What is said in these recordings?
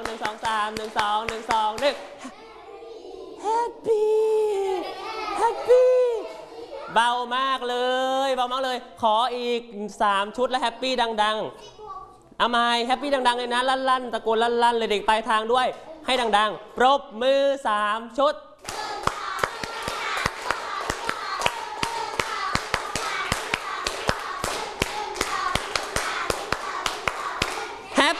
1 2 3 1 2 1 2 1 Happy Happy เบามากเลยเบามากเลยขออีก3ชุดและแฮปปี้ดังๆเอาใหม่แฮปปี้ดังๆเลยนะลั่นๆตะโกนลั่นๆเลยเด็กปลายทางด้วยให้ดังๆปรบมือ3ชุดแฮป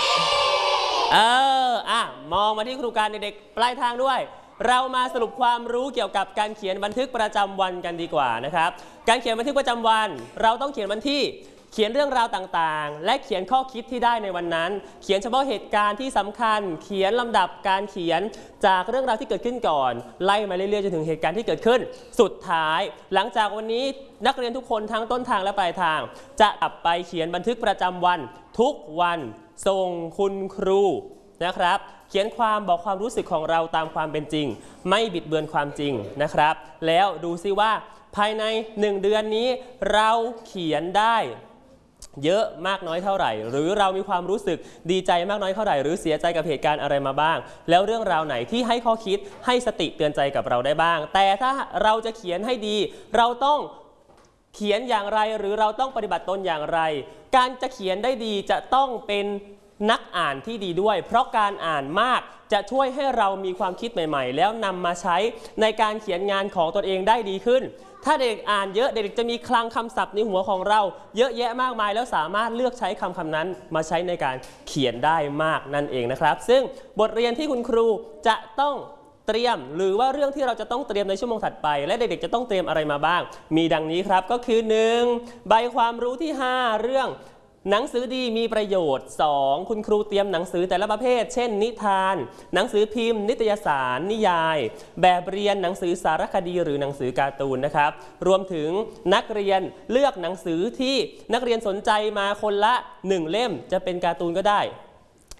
มองมาที่ครูการเด็กๆปลายทางด้วยเรามาสรุปความรู้เกี่ยวกับการเขียนบันทึกประจำวันกันดีกว่านะครับการเขียนบันทึกประจำวันเราต้องเขียนวันที่เขียนเรื่องราวต่างๆและเขียนข้อคิดที่ได้ในวันนั้นเขียนเฉพาะเหตุการณ์ที่สำคัญเขียนลำดับการเขียนจากเรื่องราวที่เกิดขึ้นก่อนไล่มาเรื่อยๆจนถึงเหตุการณ์ที่เกิดขึ้นสุดท้ายหลังจากวันนี้นักเรียนทุกคนทั้งต้นทางและปลายทางจะกลับไปเขียนบันทึกประจำวันทุกวันส่งคุณครูนะครับเขียนความบอกความรู้สึกของเราตามความเป็นจริงไม่บิดเบือนความจริงนะครับแล้วดูซิว่าภายใน1เดือนนี้เราเขียนได้เยอะมากน้อยเท่าไหร่หรือเรามีความรู้สึกดีใจมากน้อยเท่าไหร่หรือเสียใจกับเหตุการณ์อะไรมาบ้างแล้วเรื่องราวไหนที่ให้ข้อคิดให้สติเตือนใจกับเราได้บ้างแต่ถ้าเราจะเขียนให้ดีเราต้องเขียนอย่างไรหรือเราต้องปฏิบัติตนอย่างไรการจะเขียนได้ดีจะต้องเป็นนักอ่านที่ดีด้วยเพราะการอ่านมากจะช่วยให้เรามีความคิดใหม่ๆแล้วนำมาใช้ในการเขียนงานของตนเองได้ดีขึ้นถ้าเด็กอ่านเยอะเด็กจะมีคลังคำศัพท์ในหัวของเราเยอะแยะมากมายแล้วสามารถเลือกใช้คำนั้นมาใช้ในการเขียนได้มากนั่นเองนะครับซึ่งบทเรียนที่คุณครูจะต้องเตรียมหรือว่าเรื่องที่เราจะต้องเตรียมในชั่วโมงถัดไปและเด็กๆจะต้องเตรียมอะไรมาบ้างมีดังนี้ครับก็คือ 1. ใบความรู้ที่ 5 เรื่องหนังสือดีมีประโยชน์ 2. คุณครูเตรียมหนังสือแต่ละประเภทเช่นนิทานหนังสือพิมพ์นิตยสารนิยายแบบเรียนหนังสือสารคดีหรือหนังสือการ์ตูนนะครับรวมถึงนักเรียนเลือกหนังสือที่นักเรียนสนใจมาคนละ1เล่มจะเป็นการ์ตูนก็ได้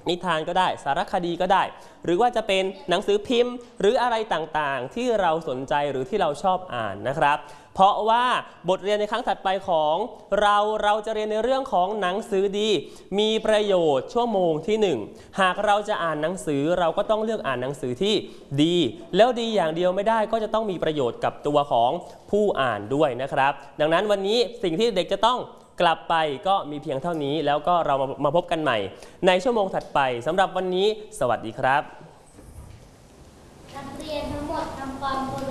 นิทานก็ได้สารคดีก็ได้หรือว่าจะเป็นหนังสือพิมพ์หรืออะไรต่างๆที่เราสนใจหรือที่เราชอบอ่านนะครับเพราะว่าบทเรียนในครั้งถัดไปของเราจะเรียนในเรื่องของหนังสือดีมีประโยชน์ชั่วโมงที่1หากเราจะอ่านหนังสือเราก็ต้องเลือกอ่านหนังสือที่ดีแล้วดีอย่างเดียวไม่ได้ก็จะต้องมีประโยชน์กับตัวของผู้อ่านด้วยนะครับดังนั้นวันนี้สิ่งที่เด็กจะต้องกลับไปก็มีเพียงเท่านี้แล้วก็เรามาพบกันใหม่ในชั่วโมงถัดไปสำหรับวันนี้สวัสดีครับนักเรียนทั้งหมดทำความเคาร